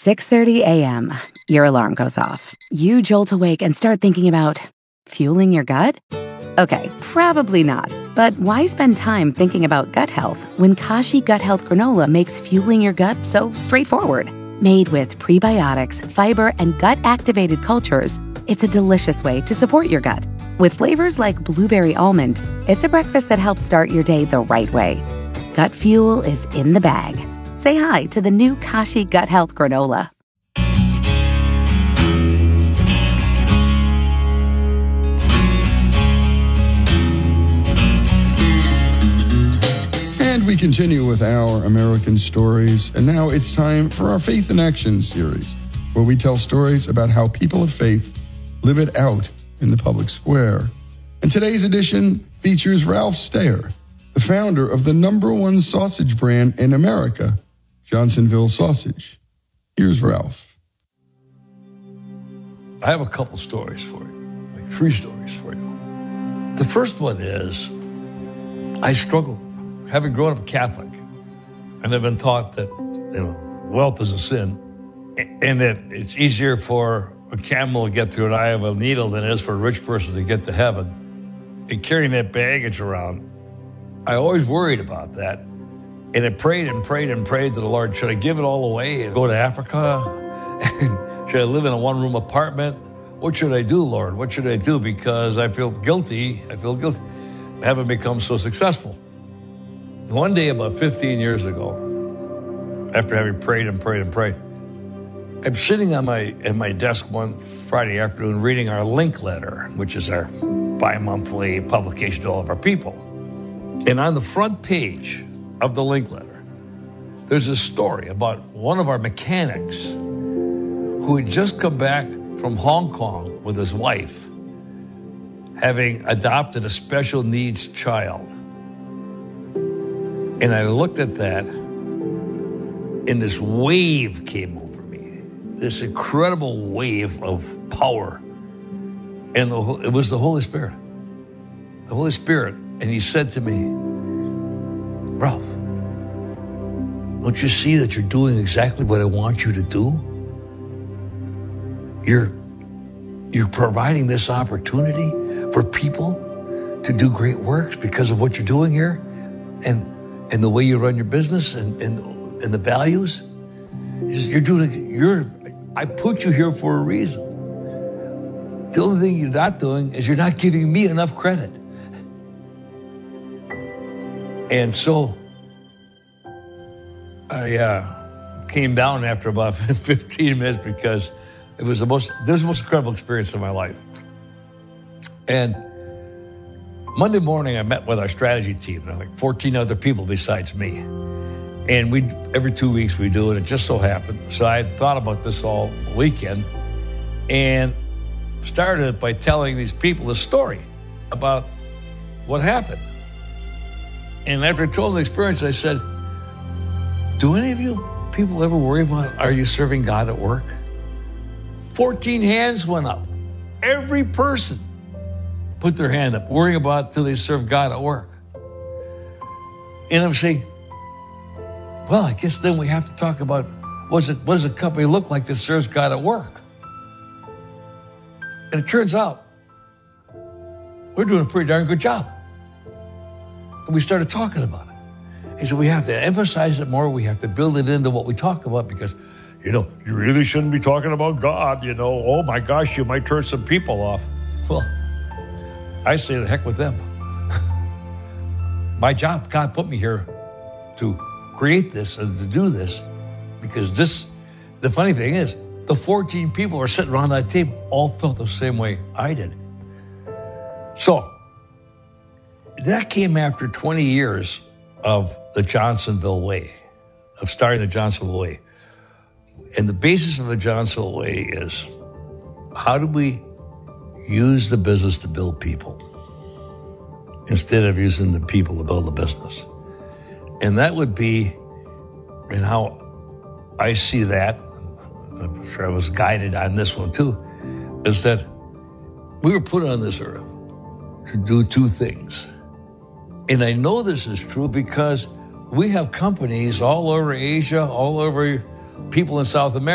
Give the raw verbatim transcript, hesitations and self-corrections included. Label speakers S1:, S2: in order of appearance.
S1: six thirty a.m., your alarm goes off. You jolt awake and start thinking about fueling your gut? Okay, probably not. But why spend time thinking about gut health when Kashi Gut Health Granola makes fueling your gut so straightforward? Made with prebiotics, fiber, and gut-activated cultures, it's a delicious way to support your gut. With flavors like blueberry almond, it's a breakfast that helps start your day the right way. Gut fuel is in the bag. Say hi to the new Kashi Gut Health Granola.
S2: And we continue with our American stories. And now it's time for our Faith in Action series, where we tell stories about how people of faith live it out in the public square. And today's edition features Ralph Steyer, the founder of the number one sausage brand in America, Johnsonville Sausage. Here's Ralph.
S3: I have a couple stories for you, like three stories for you. The first one is, I struggled, having grown up Catholic, and I've been taught that, you know, wealth is a sin, and that it's easier for a camel to get through an eye of a needle than it is for a rich person to get to heaven. And carrying that baggage around, I always worried about that. And I prayed and prayed and prayed to the Lord, should I give it all away and go to Africa? And should I live in a one-room apartment? What should I do, Lord? What should I do? Because I feel guilty. I feel guilty. I haven't become so successful. One day, about fifteen years ago, after having prayed and prayed and prayed, I'm sitting on my at my desk one Friday afternoon reading our Link letter, which is our bi-monthly publication to all of our people. And on the front page of the Link letter, there's a story about one of our mechanics who had just come back from Hong Kong with his wife, having adopted a special needs child. And I looked at that, and this wave came over me, this incredible wave of power. And the, it was the Holy Spirit. The Holy Spirit. And he said to me, Ralph, don't you see that you're doing exactly what I want you to do? You're, you're providing this opportunity for people to do great works because of what you're doing here and, and the way you run your business and, and, and the values. He says, you're doing, you're, I put you here for a reason. The only thing you're not doing is you're not giving me enough credit. And so I uh, came down after about fifteen minutes because it was the most, this was the most incredible experience of my life. And Monday morning, I met with our strategy team, like fourteen other people besides me. And we every two weeks we do it. It just so happened. So I had thought about this all weekend and started by telling these people a story about what happened. And after I told them the experience, I said, do any of you people ever worry about, are you serving God at work? fourteen hands went up. Every person put their hand up, worrying about, do they serve God at work? And I'm saying, well, I guess then we have to talk about, what's it, what does a company look like that serves God at work? And it turns out, we're doing a pretty darn good job. And we started talking about it. He said, we have to emphasize it more. We have to build it into what we talk about because, you know, you really shouldn't be talking about God, you know. Oh, my gosh, you might turn some people off. Well, I say the heck with them. My job, God put me here to create this and to do this because this, the funny thing is, the fourteen people who are sitting around that table all felt the same way I did. So, that came after twenty years of the Johnsonville Way, of starting the Johnsonville Way. And the basis of the Johnsonville Way is, how do we use the business to build people instead of using the people to build the business? And that would be, and how I see that, I'm sure I was guided on this one too, is that we were put on this earth to do two things. And I know this is true because we have companies all over Asia, all over people in South America